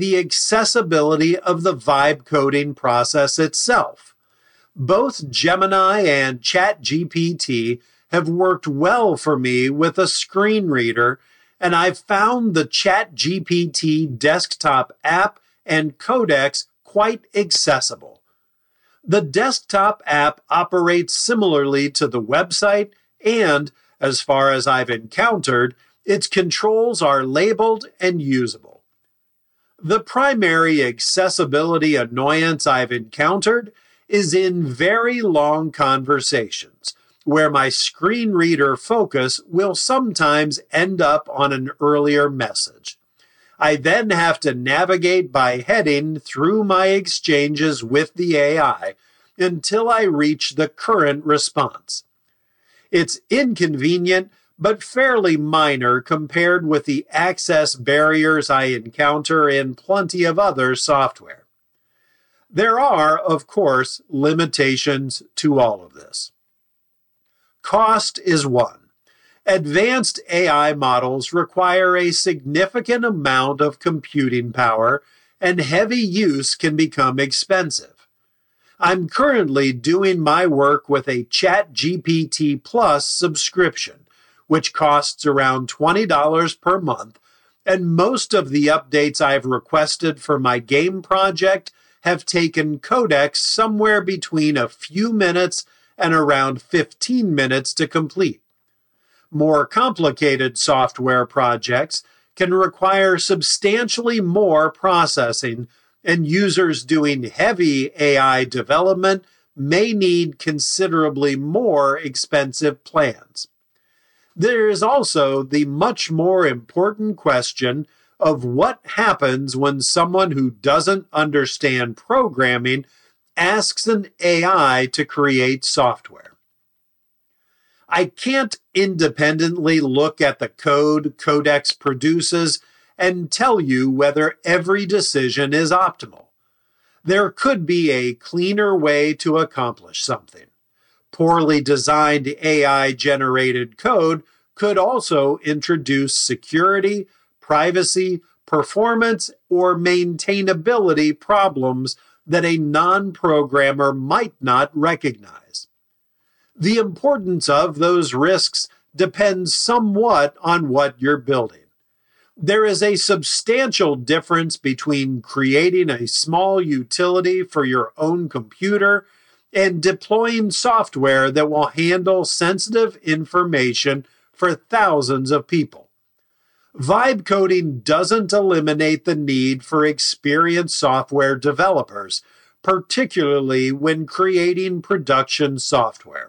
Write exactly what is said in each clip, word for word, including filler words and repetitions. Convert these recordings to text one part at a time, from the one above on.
the accessibility of the vibe coding process itself. Both Gemini and ChatGPT have worked well for me with a screen reader, and I've found the ChatGPT desktop app and codex quite accessible. The desktop app operates similarly to the website, and, as far as I've encountered, its controls are labeled and usable. The primary accessibility annoyance I've encountered is in very long conversations, where my screen reader focus will sometimes end up on an earlier message. I then have to navigate by heading through my exchanges with the A I until I reach the current response. It's inconvenient, but fairly minor compared with the access barriers I encounter in plenty of other software. There are, of course, limitations to all of this. Cost is one. Advanced A I models require a significant amount of computing power, and heavy use can become expensive. I'm currently doing my work with a ChatGPT Plus subscription, which costs around twenty dollars per month, and most of the updates I've requested for my game project have taken codecs somewhere between a few minutes and around fifteen minutes to complete. More complicated software projects can require substantially more processing, and users doing heavy A I development may need considerably more expensive plans. There is also the much more important question of what happens when someone who doesn't understand programming asks an A I to create software. I can't independently look at the code Codex produces and tell you whether every decision is optimal. There could be a cleaner way to accomplish something. Poorly designed A I-generated code could also introduce security, privacy, performance, or maintainability problems that a non-programmer might not recognize. The importance of those risks depends somewhat on what you're building. There is a substantial difference between creating a small utility for your own computer and deploying software that will handle sensitive information for thousands of people. Vibe coding doesn't eliminate the need for experienced software developers, particularly when creating production software.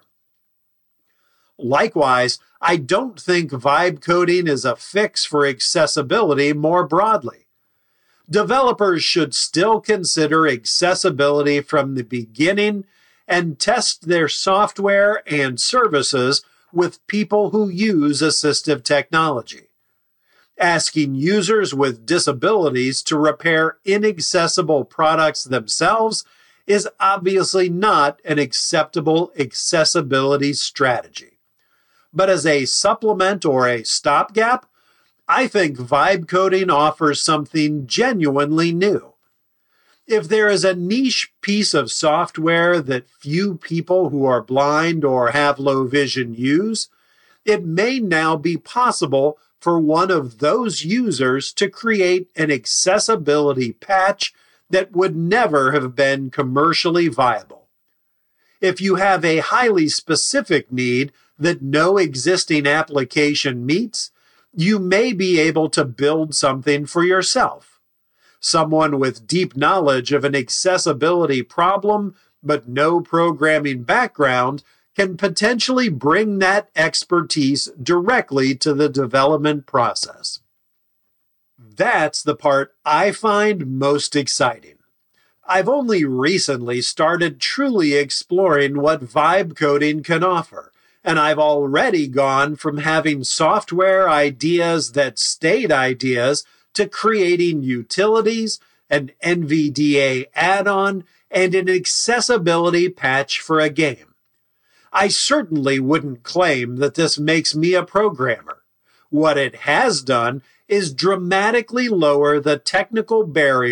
Likewise, I don't think vibe coding is a fix for accessibility more broadly. Developers should still consider accessibility from the beginning and test their software and services with people who use assistive technology. Asking users with disabilities to repair inaccessible products themselves is obviously not an acceptable accessibility strategy. But as a supplement or a stopgap, I think vibe coding offers something genuinely new. If there is a niche piece of software that few people who are blind or have low vision use, it may now be possible for one of those users to create an accessibility patch that would never have been commercially viable. If you have a highly specific need that no existing application meets, you may be able to build something for yourself. Someone with deep knowledge of an accessibility problem but no programming background can potentially bring that expertise directly to the development process. That's the part I find most exciting. I've only recently started truly exploring what vibe coding can offer, and I've already gone from having software ideas that stayed ideas to creating utilities, an N V D A add-on, and an accessibility patch for a game. I certainly wouldn't claim that this makes me a programmer. What it has done is dramatically lower the technical barrier